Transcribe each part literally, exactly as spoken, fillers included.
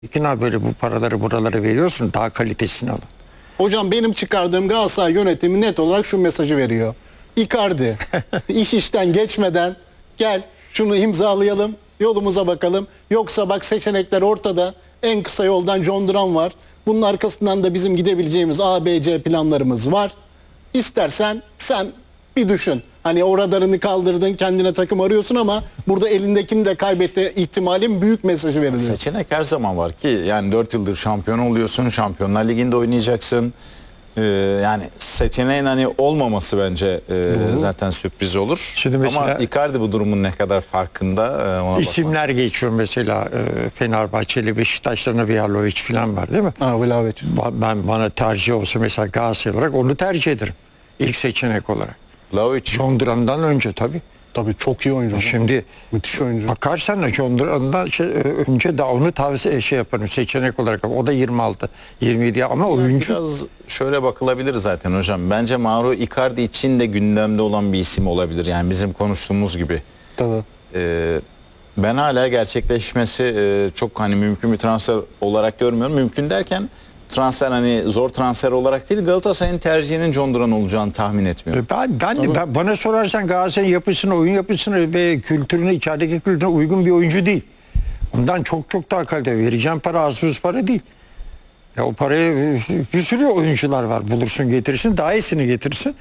Peki abi böyle bu paraları buralara veriyorsun, daha kalitesini alın. Hocam benim çıkardığım Galatasaray yönetimi net olarak şu mesajı veriyor. Icardi iş işten geçmeden gel şunu imzalayalım, yolumuza bakalım. Yoksa bak seçenekler ortada. En kısa yoldan John Duran var. Bunun arkasından da bizim gidebileceğimiz A, B, C planlarımız var. İstersen sen bir düşün. Hani o radarını kaldırdın, kendine takım arıyorsun ama burada elindekini de kaybetti ihtimalin büyük mesajı veriliyor. Seçenek her zaman var ki yani dört yıldır şampiyon oluyorsun, Şampiyonlar Ligi'nde oynayacaksın. Ee, yani seçeneğin hani olmaması bence e, zaten sürpriz olur. Şimdi mesela, ama Icardi bu durumun ne kadar farkında e, ona isimler bakmak. geçiyor mesela e, Fenerbahçeli, Beşiktaş'ta Viyalovic falan var değil mi? Ha, Vlahovic. Ben bana tercih olsa mesela Galatasaray olarak onu tercih ederim. İlk seçenek olarak. Vlahovic. John Duran'dan önce tabii. Tabii çok iyi oyuncu. Şimdi müthiş oyuncu. bakarsan da John Duran'dan şey, önce de onu tavsiye şey yaparım seçenek olarak. O da yirmi altı yirmi yedi ama oyuncu. Biraz şöyle bakılabilir zaten hocam. Bence Mauro Icardi için de gündemde olan bir isim olabilir. Yani bizim konuştuğumuz gibi. Tabii. Ee, ben hala gerçekleşmesi e, çok hani mümkün bir transfer olarak görmüyorum. Mümkün derken transfer hani zor transfer olarak değil, Galatasaray'ın tercihinin John Duran olacağını tahmin etmiyorum. Ben, ben, de, ben bana sorarsan Galatasaray'ın yapısına, oyun yapısına ve kültürüne, içerideki kültürüne uygun bir oyuncu değil. Ondan çok çok daha kalite. Vereceğim para az buz para değil. Ya o paraya bir sürü oyuncular var. Bulursun getirsin, daha iyisini getirsin.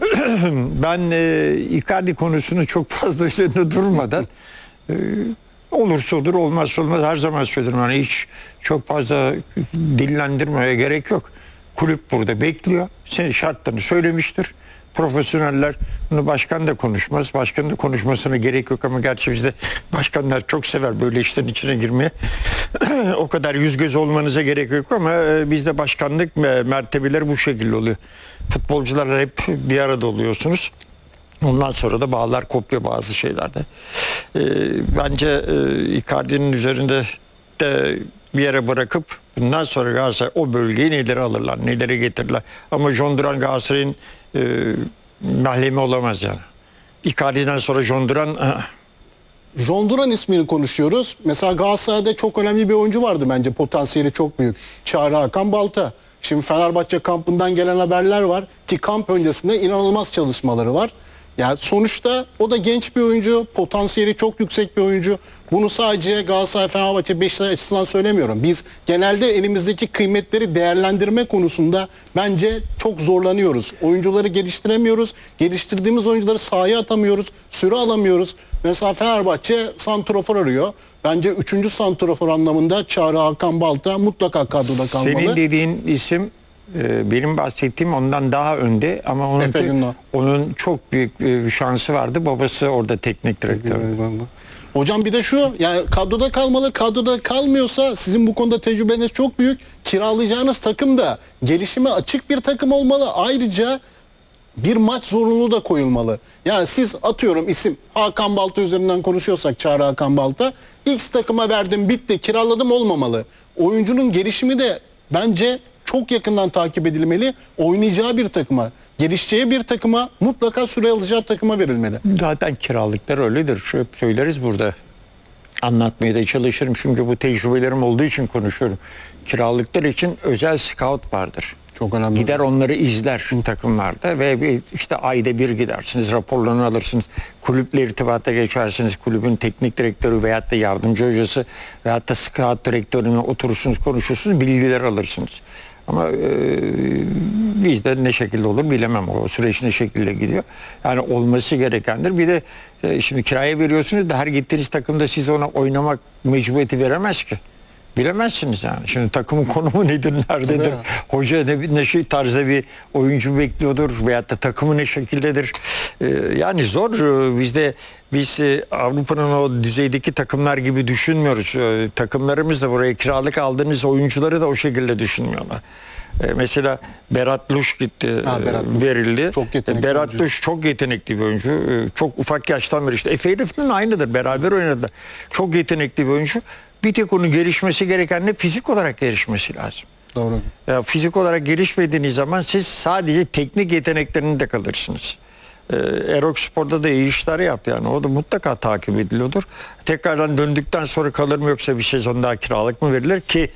Ben e, Icardi konusunu çok fazla üzerinde durmadan e, olursa olur, olmazsa olmaz, her zaman söylerim. Yani hiç çok fazla dillendirmeye gerek yok. Kulüp burada bekliyor. Senin şartlarını söylemiştir. Profesyoneller, bunu başkan da konuşmaz. Başkanın da konuşmasına gerek yok ama gerçi bizde başkanlar çok sever böyle işlerin içine girmeye. O kadar yüz göz olmanıza gerek yok ama bizde başkanlık mertebeleri bu şekilde oluyor. Futbolcular hep bir arada oluyorsunuz. Ondan sonra da bağlar kopuyor bazı şeylerde. Ee, bence e, Icardi'nin üzerinde de bir yere bırakıp bundan sonra Galatasaray o bölgeyi neleri alırlar, neleri getirirler. Ama John Duran Galatasaray'ın e, mahremi olamaz yani. Icardi'den sonra John Duran... Ah. John Duran ismini konuşuyoruz. Mesela Galatasaray'da çok önemli bir oyuncu vardı bence. Potansiyeli çok büyük. Çağrı Hakan Balta. Şimdi Fenerbahçe kampından gelen haberler var ki kamp öncesinde inanılmaz çalışmaları var. Yani sonuçta o da genç bir oyuncu, potansiyeli çok yüksek bir oyuncu. Bunu sadece Galatasaray, Fenerbahçe, Beşiktaş açısından söylemiyorum. Biz genelde elimizdeki kıymetleri değerlendirme konusunda bence çok zorlanıyoruz. Oyuncuları geliştiremiyoruz. Geliştirdiğimiz oyuncuları sahaya atamıyoruz. Süre alamıyoruz. Mesela Fenerbahçe santrafor arıyor. Bence üçüncü santrafor anlamında Çağrı Hakan Balta mutlaka kadroda kalmalı. Senin dediğin isim e, benim bahsettiğim ondan daha önde ama onun, te, onun çok büyük bir şansı vardı. Babası orada teknik direktör. Hocam bir de şu, yani kadroda kalmalı, kadroda kalmıyorsa sizin bu konuda tecrübeniz çok büyük. Kiralayacağınız takım da gelişime açık bir takım olmalı. Ayrıca bir maç zorunluluğu da koyulmalı. Yani siz atıyorum isim Hakan Balta üzerinden konuşuyorsak Çağrı Hakan Balta, X takıma verdim bitti kiraladım olmamalı. Oyuncunun gelişimi de bence çok yakından takip edilmeli. Oynayacağı bir takıma, gelişeceği bir takıma, mutlaka süre alacağı takıma verilmeli. Zaten kiralıklar öyledir. Şöyle söyleriz burada. Anlatmaya da çalışırım çünkü bu tecrübelerim olduğu için konuşuyorum. Kiralıklar için özel scout vardır. Çok önemli. Gider onları izler takımlarda ve işte ayda bir gidersiniz, raporlarını alırsınız. Kulüple irtibata geçersiniz. Kulübün teknik direktörü veyahut da yardımcı hocası veyahut da scout direktörüne oturursunuz, konuşursunuz, bilgiler alırsınız. Ama e, bizde ne şekilde olur bilemem. O süreç ne şekilde gidiyor. Yani olması gerekendir. Bir de e, şimdi kiraya veriyorsunuz da her gittiğiniz takımda size ona oynamak mecburiyeti veremez ki. Bilemezsiniz yani. Şimdi takımın konumu nedir, nerededir? Hoca ne, ne şey tarzda bir oyuncu bekliyordur veyahut da takımı ne şekildedir? Ee, yani zor. Bizde biz e, Avrupa'nın o düzeydeki takımlar gibi düşünmüyoruz. Ee, takımlarımız da buraya kiralık aldığınız oyuncuları da o şekilde düşünmüyorlar. Ee, mesela Berat Luş gitti, ha, Berat Luş. verildi. Çok yetenekli Berat oyuncu. Luş çok yetenekli bir oyuncu. Ee, çok ufak yaştan beri işte Efe ile falan aynıdır. Beraber oynadılar. Çok yetenekli bir oyuncu. Bir tek onun gelişmesi gereken ne? Fizik olarak gelişmesi lazım. Doğru. Ya fizik olarak gelişmediğiniz zaman siz sadece teknik yeteneklerinde kalırsınız. e, Erok Spor'da da iyi işler yaptı. Yani o da mutlaka takip ediliyordur. Tekrardan döndükten sonra kalır mı yoksa bir sezon daha kiralık mı verilir ki